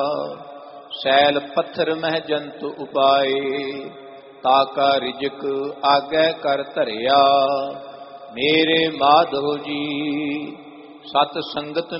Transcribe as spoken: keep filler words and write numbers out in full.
Cell ਪੱਥਰ ਮਹਿ ਜੰਤ ਉਪਾਏ, ਤਾਕਾ ਰਿਜਕ ਆਗੈ ਕਰ ਧਰਿਆ। ਮੇਰੇ ਮਾਧੋ ਜੀ ਸਤ ਸੰਗਤ